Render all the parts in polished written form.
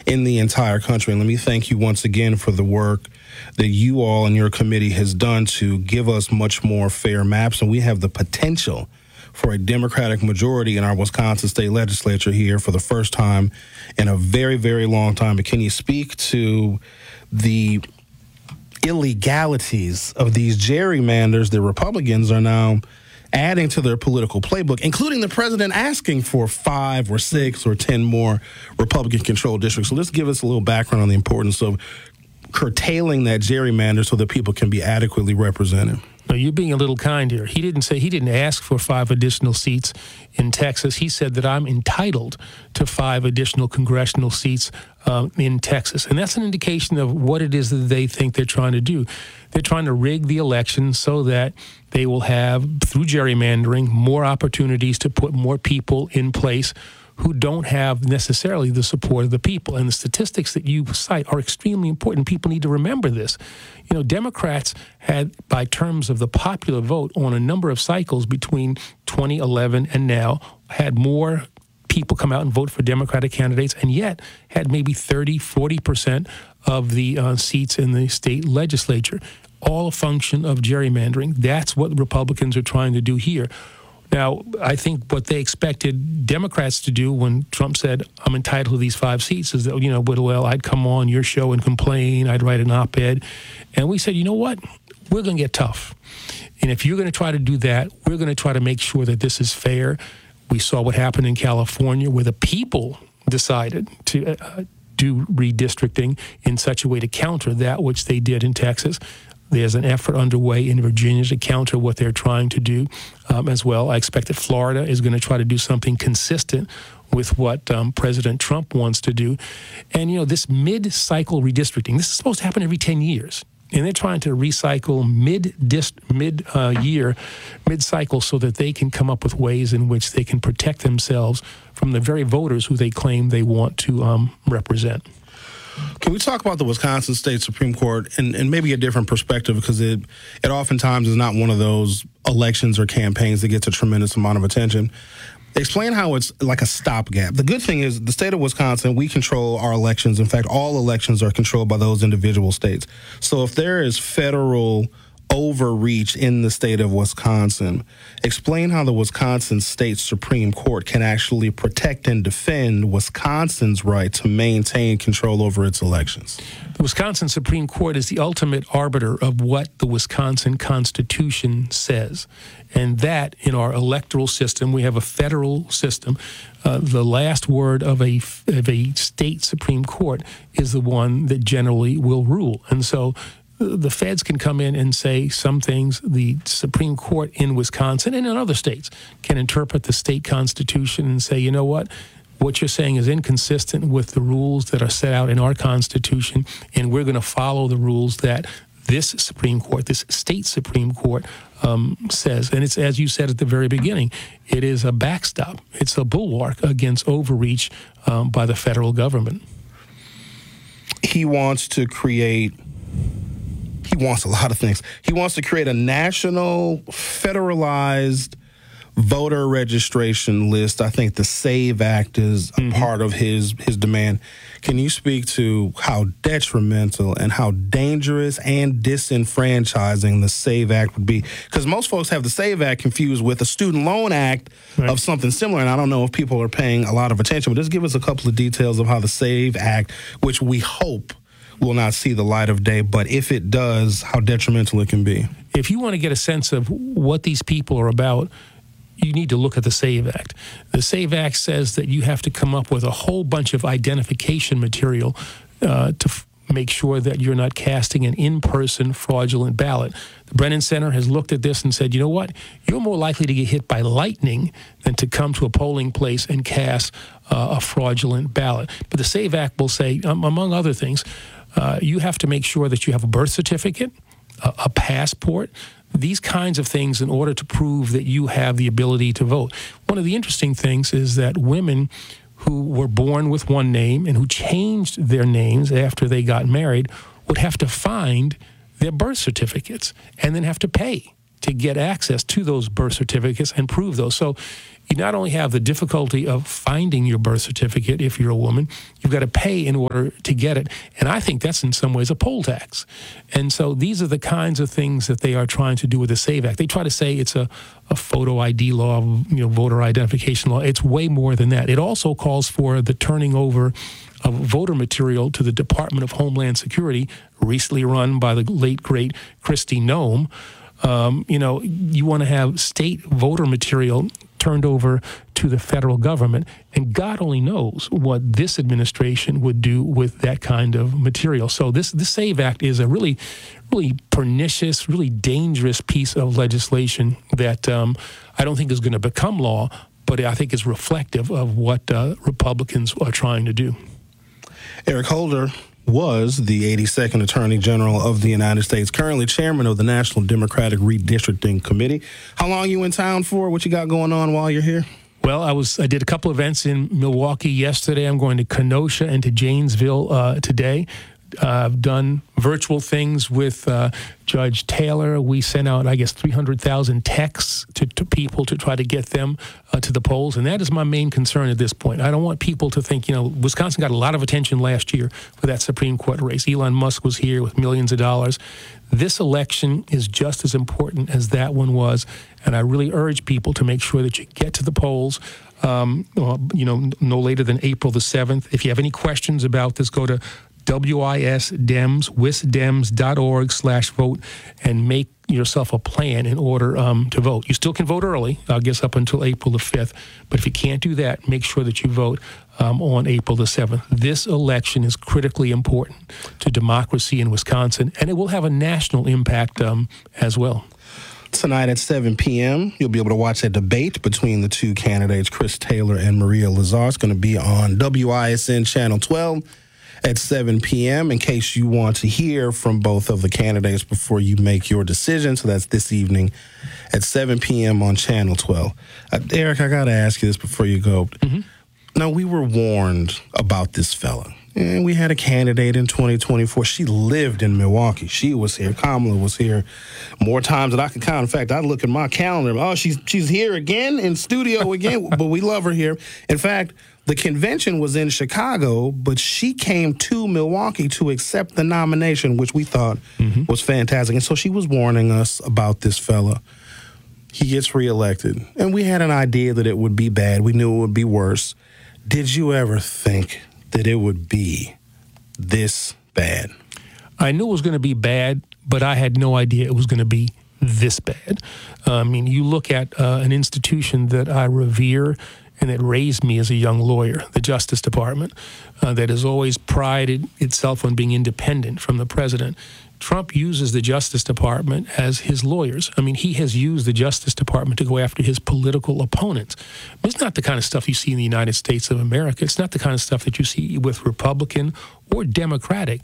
in the entire country. And let me thank you once again for the work that you all and your committee has done to give us much more fair maps. And we have the potential for a Democratic majority in our Wisconsin state legislature here for the first time in a very, very long time. But can you speak to the illegalities of these gerrymanders that Republicans are now adding to their political playbook, including the president asking for 5 or 6 or 10 more Republican-controlled districts? So let's give us a little background on the importance of curtailing that gerrymander so that people can be adequately represented. No, you're being a little kind here. He didn't ask for 5 additional seats in Texas. He said that I'm entitled to 5 additional congressional seats in Texas. And that's an indication of what it is that they think they're trying to do. They're trying to rig the election so that they will have, through gerrymandering, more opportunities to put more people in place who don't have necessarily the support of the people. And the statistics that you cite are extremely important. People need to remember this. You know, Democrats had, by terms of the popular vote on a number of cycles between 2011 and now, had more people come out and vote for Democratic candidates, and yet had maybe 30-40% of the seats in the state legislature. All a function of gerrymandering. That's what Republicans are trying to do here. Now, I think what they expected Democrats to do when Trump said, I'm entitled to these 5 seats, is that, you know, well, I'd come on your show and complain, I'd write an op-ed. And we said, you know what? We're going to get tough. And if you're going to try to do that, we're going to try to make sure that this is fair. We saw what happened in California where the people decided to do redistricting in such a way to counter that which they did in Texas. There's an effort underway in Virginia to counter what they're trying to do as well. I expect that Florida is going to try to do something consistent with what President Trump wants to do. And, you know, this mid-cycle redistricting, this is supposed to happen every 10 years. And they're trying to recycle mid-cycle so that they can come up with ways in which they can protect themselves from the very voters who they claim they want to represent. Can we talk about the Wisconsin State Supreme Court and maybe a different perspective, because it oftentimes is not one of those elections or campaigns that gets a tremendous amount of attention. Explain how it's like a stopgap. The good thing is the state of Wisconsin, we control our elections. In fact, all elections are controlled by those individual states. So if there is federal overreach in the state of Wisconsin, explain how the Wisconsin State Supreme Court can actually protect and defend Wisconsin's right to maintain control over its elections. The Wisconsin Supreme Court is the ultimate arbiter of what the Wisconsin Constitution says. And that, in our electoral system, we have a federal system. The last word of a state Supreme Court is the one that generally will rule. And so the feds can come in and say some things. The Supreme Court in Wisconsin and in other states can interpret the state constitution and say, you know what you're saying is inconsistent with the rules that are set out in our Constitution, and we're going to follow the rules that this Supreme Court, this state Supreme Court, says. And it's, as you said at the very beginning, it is a backstop. It's a bulwark against overreach by the federal government. He wants a lot of things. He wants to create a national, federalized voter registration list. I think the SAVE Act is a part of his demand. Can you speak to how detrimental and how dangerous and disenfranchising the SAVE Act would be? Because most folks have the SAVE Act confused with the Student Loan Act of something similar, and I don't know if people are paying a lot of attention, but just give us a couple of details of how the SAVE Act, which we hope will not see the light of day, but if it does, how detrimental it can be. If you want to get a sense of what these people are about, you need to look at the SAVE Act. The SAVE Act says that you have to come up with a whole bunch of identification material to make sure that you're not casting an in-person fraudulent ballot. The Brennan Center has looked at this and said, you know what? You're more likely to get hit by lightning than to come to a polling place and cast a fraudulent ballot. But the SAVE Act will say, among other things, you have to make sure that you have a birth certificate, a passport, these kinds of things in order to prove that you have the ability to vote. One of the interesting things is that women who were born with one name and who changed their names after they got married would have to find their birth certificates and then have to pay to get access to those birth certificates and prove those. So you not only have the difficulty of finding your birth certificate if you're a woman, you've got to pay in order to get it. And I think that's in some ways a poll tax. And so these are the kinds of things that they are trying to do with the SAVE Act. They try to say it's a photo ID law, voter identification law. It's way more than that. It also calls for the turning over of voter material to the Department of Homeland Security, recently run by the late, great Kristi Noem. You want to have state voter material turned over to the federal government, and God only knows what this administration would do with that kind of material. So this SAVE Act is a really, really pernicious, really dangerous piece of legislation that I don't think is going to become law, but I think is reflective of what Republicans are trying to do. Eric Holder was the 82nd Attorney General of the United States, currently chairman of the National Democratic Redistricting Committee. How long you in town for? What you got going on while you're here? Well, I did a couple events in Milwaukee yesterday. I'm going to Kenosha and to Janesville today. I've done virtual things with Judge Taylor. We sent out, 300,000 texts to people to try to get them to the polls. And that is my main concern at this point. I don't want people to think, Wisconsin got a lot of attention last year for that Supreme Court race. Elon Musk was here with millions of dollars. This election is just as important as that one was. And I really urge people to make sure that you get to the polls, no later than April the 7th. If you have any questions about this, go to wisdems.org/vote and make yourself a plan in order to vote. You still can vote early, up until April the 5th. But if you can't do that, make sure that you vote on April the 7th. This election is critically important to democracy in Wisconsin, and it will have a national impact as well. Tonight at 7 p.m., you'll be able to watch a debate between the two candidates, Chris Taylor and Maria Lazar. It's going to be on WISN Channel 12. At 7 p.m. in case you want to hear from both of the candidates before you make your decision. So that's this evening at 7 p.m. on Channel 12. Eric, I got to ask you this before you go. Mm-hmm. Now, we were warned about this fella. And we had a candidate in 2024. She lived in Milwaukee. She was here. Kamala was here more times than I can count. In fact, I look at my calendar. Oh, she's here again, in studio again. But we love her here. In fact, the convention was in Chicago, but she came to Milwaukee to accept the nomination, which we thought was fantastic. And so she was warning us about this fella. He gets reelected. And we had an idea that it would be bad. We knew it would be worse. Did you ever think that it would be this bad? I knew it was going to be bad, but I had no idea it was going to be this bad. You look at an institution that I revere and that raised me as a young lawyer, the Justice Department, that has always prided itself on being independent from the president. Trump uses the Justice Department as his lawyers. He has used the Justice Department to go after his political opponents. It's not the kind of stuff you see in the United States of America. It's not the kind of stuff that you see with Republican or Democratic,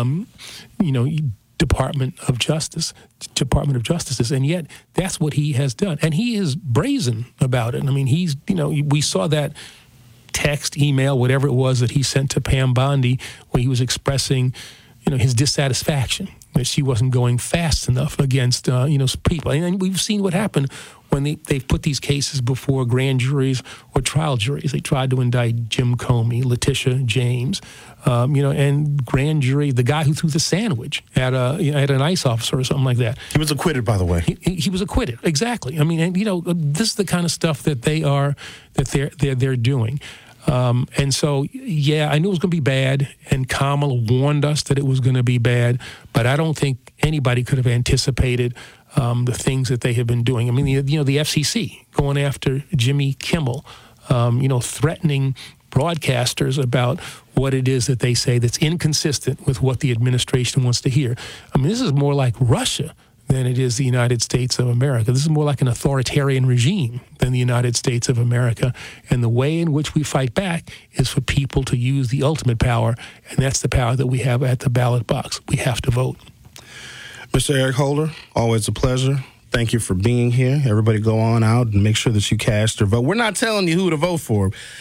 Department of Justices, and yet that's what he has done, and he is brazen about it. We saw that text, email, whatever it was that he sent to Pam Bondi, where he was expressing, his dissatisfaction that she wasn't going fast enough against, people. And we've seen what happened when they've put these cases before grand juries or trial juries. They tried to indict Jim Comey, Letitia James, and grand jury, the guy who threw the sandwich at an ICE officer or something like that. He was acquitted, by the way. He was acquitted, exactly. This is the kind of stuff that they're doing. And so, I knew it was going to be bad, and Kamala warned us that it was going to be bad, but I don't think anybody could have anticipated the things that they have been doing. The FCC going after Jimmy Kimmel, threatening broadcasters about what it is that they say that's inconsistent with what the administration wants to hear. This is more like Russia than it is the United States of America. This is more like an authoritarian regime than the United States of America. And the way in which we fight back is for people to use the ultimate power, and that's the power that we have at the ballot box. We have to vote. Mr. Eric Holder, always a pleasure. Thank you for being here. Everybody go on out and make sure that you cast your vote. We're not telling you who to vote for.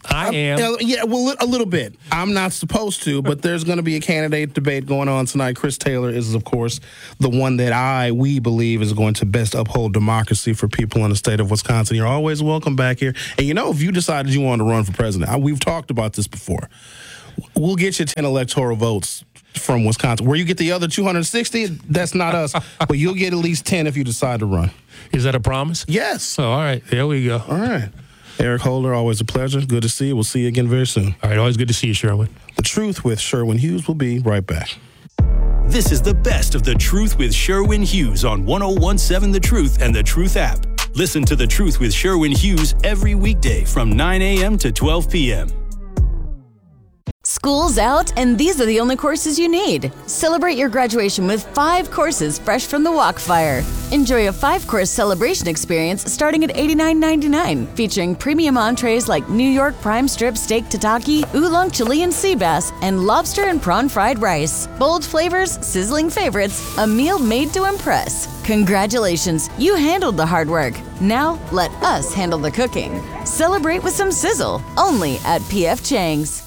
I am. Yeah, well, a little bit. I'm not supposed to, but there's going to be a candidate debate going on tonight. Chris Taylor is, of course, the one that we believe is going to best uphold democracy for people in the state of Wisconsin. You're always welcome back here. And if you decided you wanted to run for president, we've talked about this before. We'll get you 10 electoral votes from Wisconsin. Where you get the other 260, that's not us. But you'll get at least 10 if you decide to run. Is that a promise? Yes. Oh, all right. There we go. All right. Eric Holder, always a pleasure. Good to see you. We'll see you again very soon. All right, always good to see you, Sherwin. The Truth with Sherwin Hughes will be right back. This is the best of The Truth with Sherwin Hughes on 101.7 The Truth and The Truth app. Listen to The Truth with Sherwin Hughes every weekday from 9 a.m. to 12 p.m. School's out, and these are the only courses you need. Celebrate your graduation with 5 courses fresh from the Walkfire. Enjoy a 5-course celebration experience starting at $89.99, featuring premium entrees like New York prime strip steak tataki, oolong Chilean sea bass, and lobster and prawn fried rice. Bold flavors, sizzling favorites, a meal made to impress. Congratulations, you handled the hard work. Now, let us handle the cooking. Celebrate with some sizzle, only at P.F. Chang's.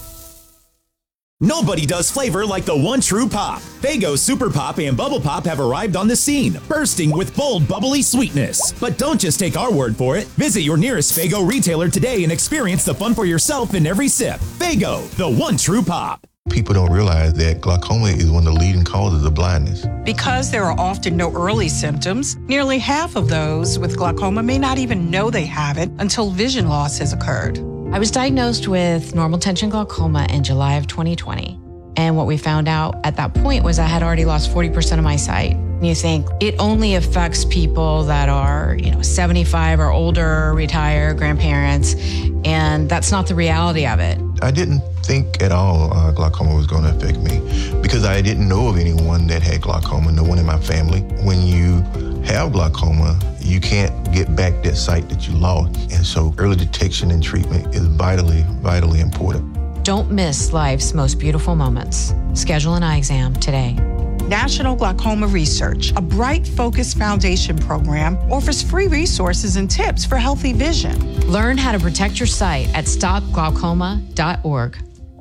Nobody does flavor like the one true pop. Faygo Super Pop and Bubble Pop have arrived on the scene, bursting with bold, bubbly sweetness. But don't just take our word for it. Visit your nearest Faygo retailer today and experience the fun for yourself in every sip. Faygo, the one true pop. People don't realize that glaucoma is one of the leading causes of blindness. Because there are often no early symptoms, nearly half of those with glaucoma may not even know they have it until vision loss has occurred. I was diagnosed with normal tension glaucoma in July of 2020. And what we found out at that point was I had already lost 40% of my sight. And you think it only affects people that are, 75 or older, retired, grandparents, and that's not the reality of it. I didn't think at all glaucoma was going to affect me because I didn't know of anyone that had glaucoma, no one in my family. When you have glaucoma, you can't get back that sight that you lost. And so early detection and treatment is vitally, vitally important. Don't miss life's most beautiful moments. Schedule an eye exam today. National Glaucoma Research, a bright, focused foundation program, offers free resources and tips for healthy vision. Learn how to protect your sight at stopglaucoma.org.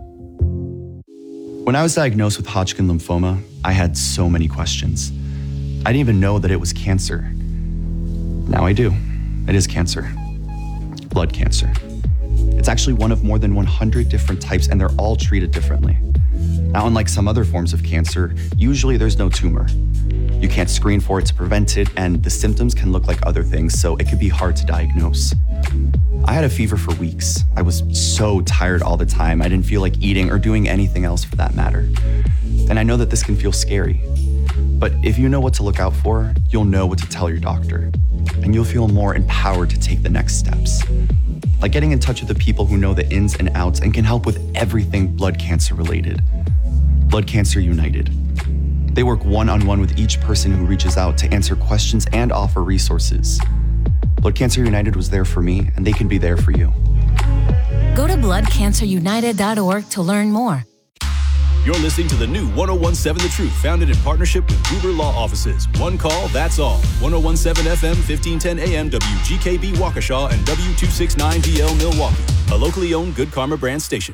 When I was diagnosed with Hodgkin lymphoma, I had so many questions. I didn't even know that it was cancer. Now I do. It is cancer. Blood cancer. It's actually one of more than 100 different types, and they're all treated differently. Now, unlike some other forms of cancer, usually there's no tumor. You can't screen for it to prevent it, and the symptoms can look like other things, so it could be hard to diagnose. I had a fever for weeks. I was so tired all the time. I didn't feel like eating or doing anything else for that matter. And I know that this can feel scary. But if you know what to look out for, you'll know what to tell your doctor. And you'll feel more empowered to take the next steps. Like getting in touch with the people who know the ins and outs and can help with everything blood cancer related. Blood Cancer United. They work one-on-one with each person who reaches out to answer questions and offer resources. Blood Cancer United was there for me, and they can be there for you. Go to bloodcancerunited.org to learn more. You're listening to the new 101.7 The Truth, founded in partnership with Gruber Law Offices. One call, that's all. 101.7 FM, 1510 AM, WGKB Waukesha, and W269DL Milwaukee. A locally owned Good Karma brand station.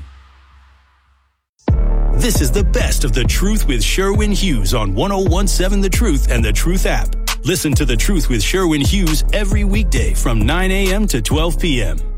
This is the best of The Truth with Sherwin Hughes on 101.7 The Truth and The Truth app. Listen to The Truth with Sherwin Hughes every weekday from 9 a.m. to 12 p.m.